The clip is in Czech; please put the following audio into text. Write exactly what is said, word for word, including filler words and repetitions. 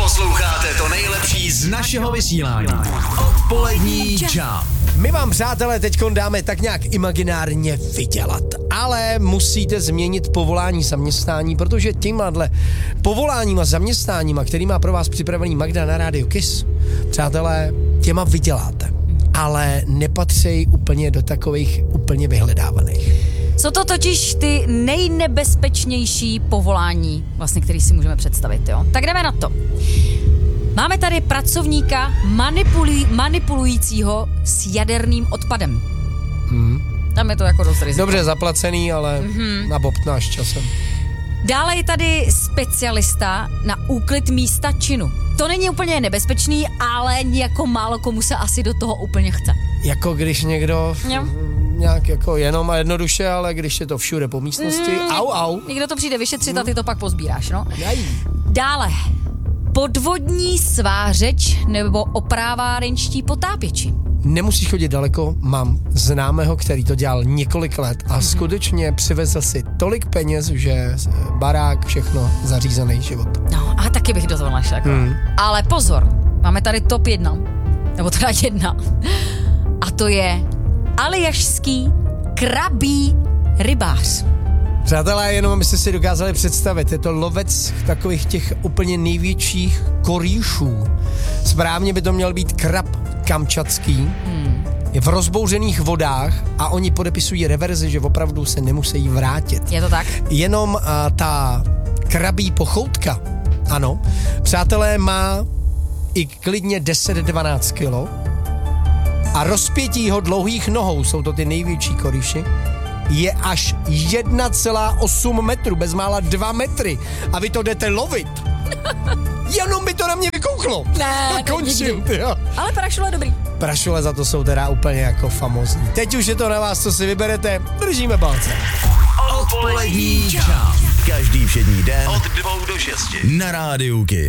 Posloucháte to nejlepší z našeho vysílání. Odpolední čau. My vám, přátelé, teďkon dáme tak nějak imaginárně vydělat, ale musíte změnit povolání, zaměstnání, protože tímhle povoláníma, zaměstnáníma, který má pro vás připravený Magda na rádiu Kiss, přátelé, těma vyděláte, ale nepatří úplně do takových úplně vyhledávaných. Jsou to totiž ty nejnebezpečnější povolání, vlastně, který si můžeme představit, jo. Tak jdeme na to. Máme tady pracovníka manipuluj, manipulujícího s jaderným odpadem. Hmm. Tam je to jako dost riziko. Dobře zaplacený, ale mm-hmm. nabobtnáš časem. Dále je tady specialista na úklid místa činu. To není úplně nebezpečný, ale jako málo komu se asi do toho úplně chce. Jako když někdo Jo. nějak jako jenom a jednoduše, ale když je to všude po místnosti, mm. au, au. Někdo to přijde vyšetřit a ty to pak pozbíráš, no. Jaj. Dále. Podvodní svářeč nebo oprávárenští potápěči. Nemusíš chodit daleko, mám známého, který to dělal několik let a mm-hmm. skutečně přivezl si tolik peněz, že barák, všechno, zařízený život. No a taky bych do toho našel. Mm. Ale pozor, máme tady top jedna, nebo teda jedna. A to je aljašský krabí rybář. Přátelé, jenom abyste si dokázali představit, je to lovec takových těch úplně největších korýšů. Správně by to měl být krab kamčatský. Hmm. Je v rozbouřených vodách a oni podepisují reverzi, že opravdu se nemusí vrátit. Je to tak? Jenom uh, ta krabí pochoutka, ano, přátelé, má i klidně deset dvanáct kilo a rozpětí jeho dlouhých nohou, jsou to ty největší korýši, je až jedna celá osm metru, bezmála dva metry a vy to jdete lovit. Jenom by to na mě vykouklo. Ne, a končím, jo. Ale prašule dobrý. Prašule za to jsou teda úplně jako famózní. Teď už je to na vás, co si vyberete, držíme palce. Odpolední čau. Každý všední den od dvou do šesti na rádiu Kiss.